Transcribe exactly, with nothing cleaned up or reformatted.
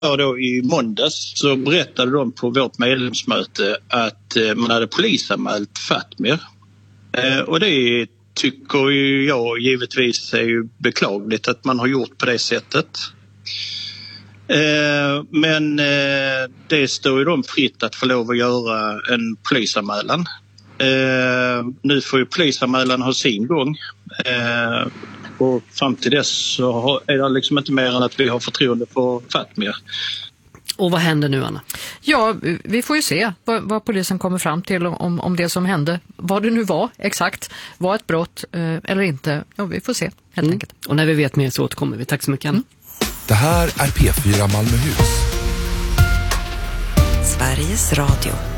då i måndags så berättade de på vårt medlemsmöte att man hade polisanmält Fatmir. Och det tycker jag givetvis är ju beklagligt att man har gjort på det sättet. Men det står ju dem fritt att få lov att göra en polisanmälan. Nu får ju polisanmälan ha sin gång. Och fram till dess så är det liksom inte mer än att vi har förtroende för Fatmir. Och vad händer nu, Anna? Ja, vi får ju se vad, vad polisen kommer fram till om, om det som hände. Vad det nu var exakt. Var ett brott eh, eller inte. Ja, vi får se helt mm. enkelt. Och när vi vet mer så återkommer vi. Tack så mycket, Anna. Mm. Det här är P fyra Malmöhus. Sveriges Radio.